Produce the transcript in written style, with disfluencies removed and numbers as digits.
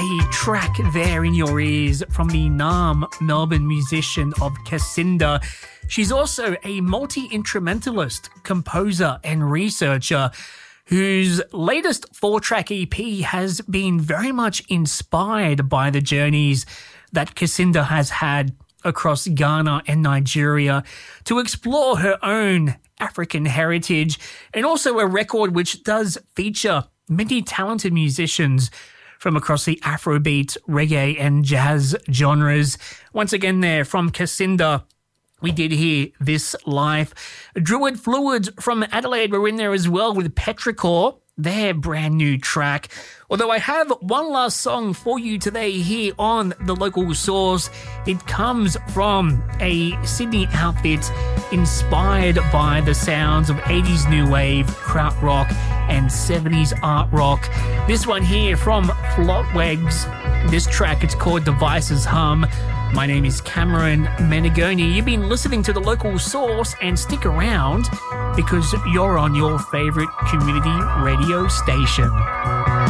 a track there in your ears from the Naarm, Melbourne musician of Cassinda. She's also a multi-instrumentalist, composer and researcher whose latest 4-track EP has been very much inspired by the journeys that Cassinda has had across Ghana and Nigeria to explore her own African heritage, and also a record which does feature many talented musicians from across the Afrobeat, reggae and jazz genres. Once again there from Cassinda, we did hear This Life. Druid Fluids from Adelaide were in there as well with Petrichor, their brand new track. Although I have one last song for you today here on The Local Source. It comes from a Sydney outfit inspired by the sounds of 80s new wave, krautrock and 70s art rock. This one here from Flotwegs. This track, it's called Devices Hum. My name is Cameron Menegoni. You've been listening to The Local Source, and stick around because you're on your favourite community radio station.